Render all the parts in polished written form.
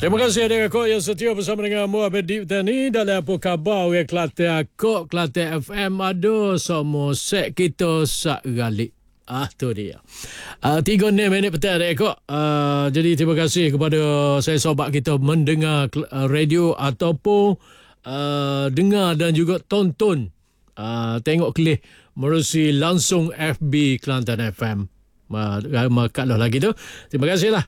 Terima kasih adik akak yang setia bersama dengan Muhammad Deep tadi dalam apa khabar orang Kelantan akak Kelantan FM ada semua set kita sak galik. Tu dia. 3 minit petang adik akak. Jadi terima kasih kepada saya sobat kita mendengar radio ataupun dengar dan juga tonton tengok kelih melalui langsung FB Kelantan FM. Makaklah lagi tu. Terima kasihlah.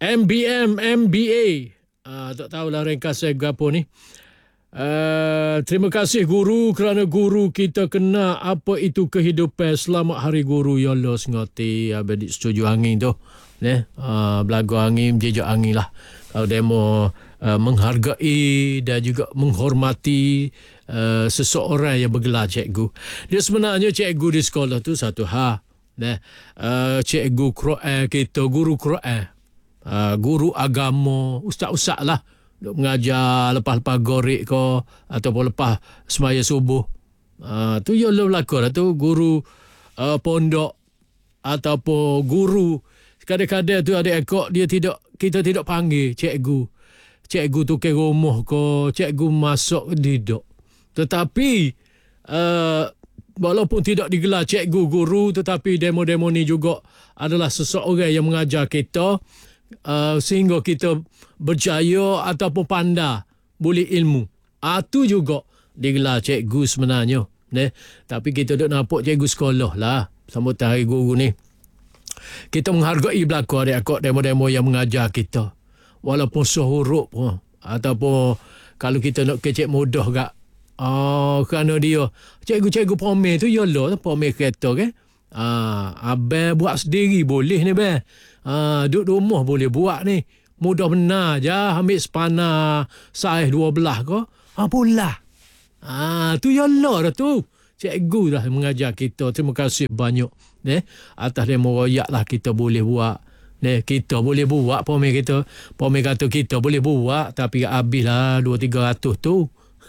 MBA. Tak tahulah ringkasnya apa ni. Terima kasih guru kerana guru kita kena apa itu kehidupan. Selamat Hari Guru. Ya Allah sengoti. Adik setuju angin tu. Belagu angin, jejak angin lah. Kalau demo menghargai dan juga menghormati seseorang yang bergelar cikgu. Dia sebenarnya cikgu di sekolah tu satu hal. Cikgu Quran kita, guru Quran. Guru agama, ustaz-ustaz lah duk mengajar lepas-lepas gorik ke ataupun lepas semaya subuh. Tu yang berlaku lah tu guru pondok ataupun guru. Kadang-kadang tu adik-adik kita tidak panggil cikgu. Cikgu tukar rumah ke, cikgu masuk tidak. Tetapi walaupun tidak digelar cikgu guru, tetapi demo-demo ni juga adalah seseorang yang mengajar kita sehingga kita berjaya ataupun pandai boleh ilmu. Itu juga digelar cikgu sebenarnya. Tapi kita tak nampak cikgu sekolah lah sambutan Hari Guru ni. Kita menghargai belakang adik-adik demo-demo yang mengajar kita. Walaupun sehuruf pun. Ataupun kalau kita nak kecek mudah kak. Kerana dia cikgu-cikgu pomel tu yalah pomel kereta kan. Abang buat sendiri boleh ni bang. Duduk rumah boleh buat ni. Mudah benar je. Ambil sepanah saiz 12 ke. Pula. Tu yalah dah tu. Cikgu dah mengajar kita. Terima kasih banyak. Atas demo royak lah kita boleh buat. Kita boleh buat pomel kita. Pomel kata kita boleh buat. Tapi habis lah 200-300 tu.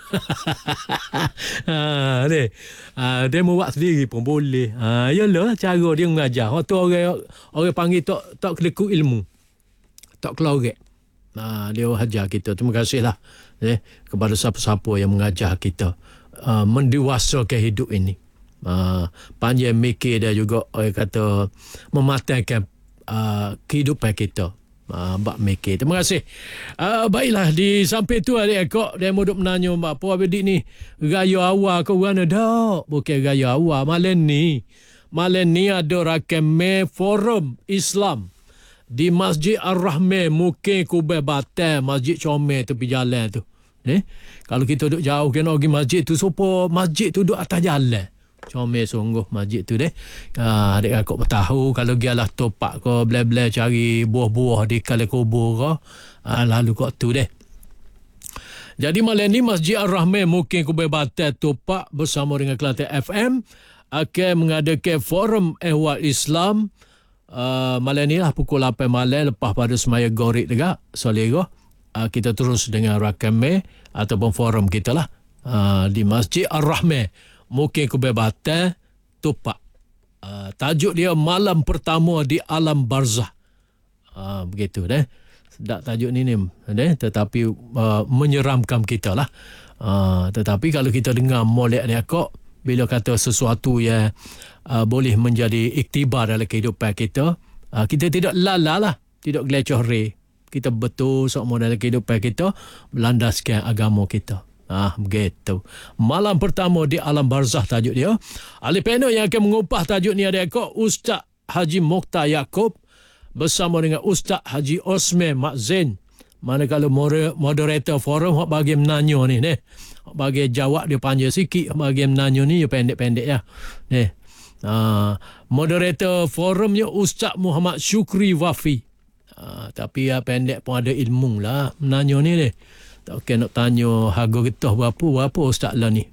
Demo buat sendiri pun boleh. Yalah cara dia mengajar. Tu orang panggil tak keleku ilmu, tak kelorek. Dia ajar kita. Terima kasihlah kepada siapa-siapa yang mengajar kita mendewasakan hidup ini. Panjang mikir dia juga orang kata mematangkan kehidupan kita. Bak mikir. Terima kasih. Baiklah, di samping tu adik-adik dia mau duk menanya apa adik ni gaya awal ke mana dak? Bukan gaya awal. Malam ni ada rakam forum Islam di Masjid Ar-Rahman Mukim Kubai Batam, Masjid Comel tepi jalan tu. Kalau kita duduk jauh kena pergi masjid tu, supaya masjid tu duduk atas jalan. Comel sungguh masjid tu adik-adik bertahu kalau gialah topak ke bela-bela cari buah-buah di kala kubur ke lalu kok tu Jadi malam ni Masjid Ar-Rahman Mukim Kubai Batam topak bersama dengan Kelantan FM akan mengadakan forum ehwal Islam malam ni lah pukul 8 malam lepas pada semaya gorik tegak Solera. Kita terus dengan rakam ataupun forum kita lah di Masjid Ar-Rahman Mukim Kubai Batam topak. Tajuk dia malam pertama di alam barzah. Begitu sedap tajuk ni tetapi menyeramkan kita lah. Tetapi kalau kita dengar molek dia kok bila kata sesuatu yang boleh menjadi iktibar dalam kehidupan kita, kita tidak lala lah, tidak gelecoh. Kita betul semua dalam kehidupan kita berlandaskan agama kita. Begitu. Malam pertama di alam barzah tajuk dia. Ahli panel yang akan mengupah tajuk ni ada Ustaz Haji Mokhtar Yaakob bersama dengan Ustaz Haji Osman Mak Zain. Manakala moderator forum hok bagi menanya ni bagi jawab dia panjang sikit, bagi menanya ni dia pendek-pendek ya. Moderator forumnya Ustaz Muhammad Syukri Wafi. Tapi pendek pun ada ilmu lah menanya ni tak kena nak tanya harga getah berapa ustaz lah ni.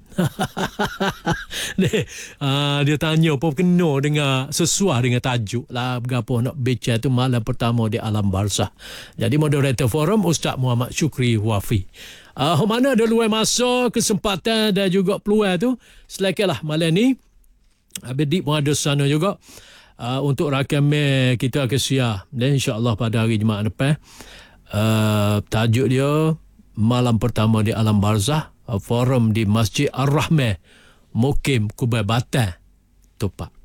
Dia tanya apa kena dengan sesuai dengan tajuk lah berapa nak bicara tu malam pertama di alam barzah. Jadi moderator forum Ustaz Muhammad Syukri Wafi. Mana ada luar masa, kesempatan dan juga peluang tu selakilah malam ni. Abedik pun ada sana juga. Untuk rakam kita akan siap dan insya-Allah pada hari Jumaat depan Tajuk dia malam pertama di alam barzah, forum di Masjid Ar-Rahmah, Mukim Kubai Batam, Topak.